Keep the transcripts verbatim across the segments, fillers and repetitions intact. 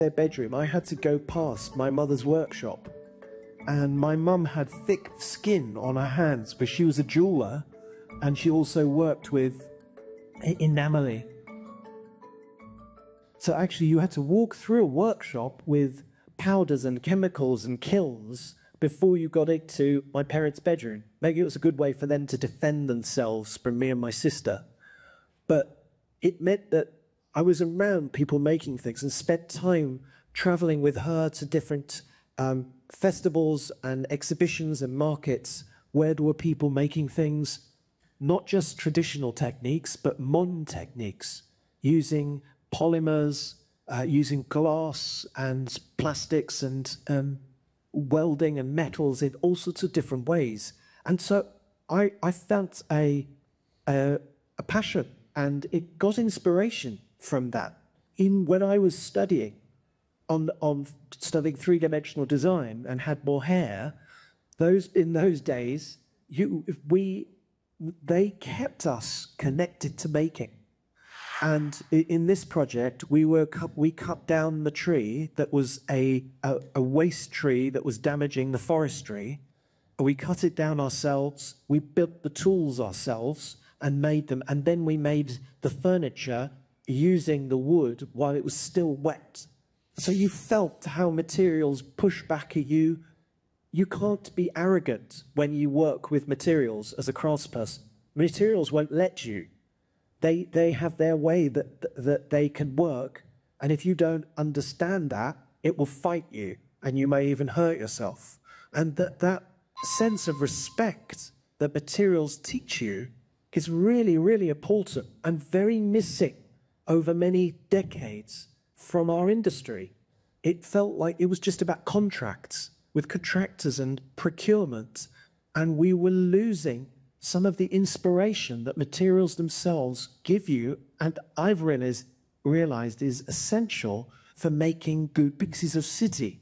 their bedroom, I had to go past my mother's workshop. And my mum had thick skin on her hands, but she was a jeweler, and she also worked with enameling. So actually you had to walk through a workshop with powders and chemicals and kilns before you got into my parents' bedroom. Maybe it was a good way for them to defend themselves from me and my sister. But it meant that I was around people making things and spent time traveling with her to different um, festivals and exhibitions and markets where there were people making things, not just traditional techniques, but modern techniques, using polymers, uh, using glass and plastics and um, welding and metals in all sorts of different ways. And so I, I felt a, a, a passion, and it got inspiration from that. In when I was studying on, on studying three-dimensional design and had more hair, those in those days, you we they kept us connected to making. And in this project, we were we cut down the tree that was a, a, a waste tree that was damaging the forestry. We cut it down ourselves. We built the tools ourselves and made them. And then we made the furniture using the wood while it was still wet. So you felt how materials push back at you. You can't be arrogant when you work with materials as a craftsperson. Materials won't let you. They, they have their way that, that they can work, and if you don't understand that, it will fight you, and you may even hurt yourself. And that, that sense of respect that materials teach you is really, really important and very missing over many decades from our industry. It felt like it was just about contracts with contractors and procurement, and we were losing some of the inspiration that materials themselves give you, and I've realized, realized is essential for making good pieces of city.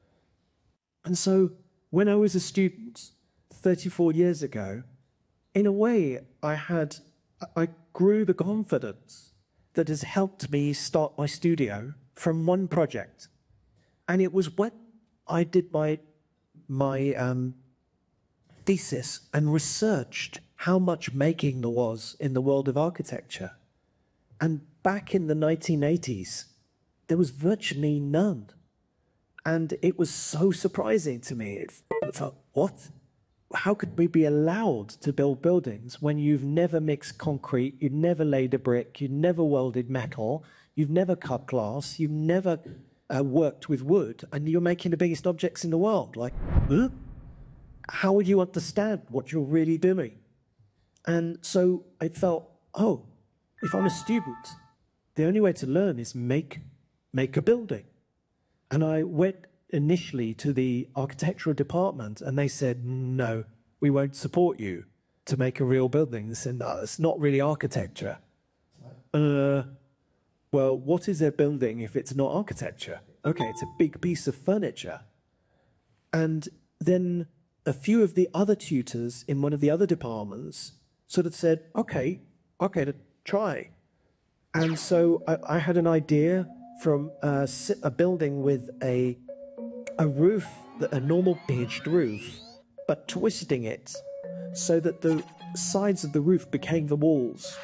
And so when I was a student thirty-four years ago, in a way I had, I grew the confidence that has helped me start my studio from one project. And it was when I did my, my um, thesis and researched how much making there was in the world of architecture. And back in the nineteen eighties, there was virtually none. And it was so surprising to me. It felt, what? How could we be allowed to build buildings when you've never mixed concrete, you've never laid a brick, you've never welded metal, you've never cut glass, you've never uh, worked with wood, and you're making the biggest objects in the world? Like, huh? How would you understand what you're really doing? And so I felt, oh, if I'm a student, the only way to learn is make, make a building. And I went initially to the architectural department, and they said, no, we won't support you to make a real building. They said, no, it's not really architecture. Uh, well, what is a building if it's not architecture? Okay, it's a big piece of furniture. And then a few of the other tutors in one of the other departments sort of said, okay, okay, to try. And so I, I had an idea from a, a building with a, a roof, a normal pitched roof, but twisting it so that the sides of the roof became the walls.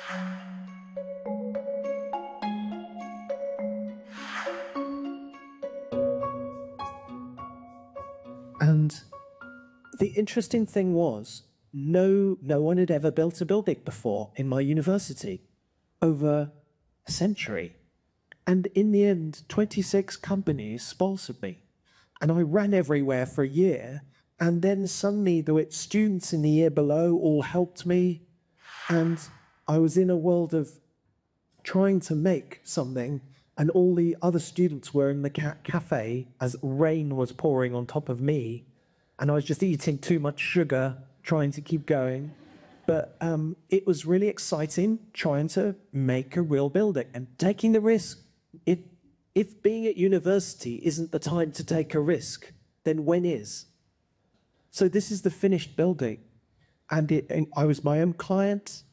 And the interesting thing was, no, no one had ever built a building before in my university, over a century. And in the end, twenty-six companies sponsored me. And I ran everywhere for a year. And then suddenly there were students in the year below all helped me. And I was in a world of trying to make something. And all the other students were in the ca cafe as rain was pouring on top of me. And I was just eating too much sugar, trying to keep going. But um, it was really exciting trying to make a real building and taking the risk. It, if being at university isn't the time to take a risk, then when is? So this is the finished building. And, it, and I was my own client.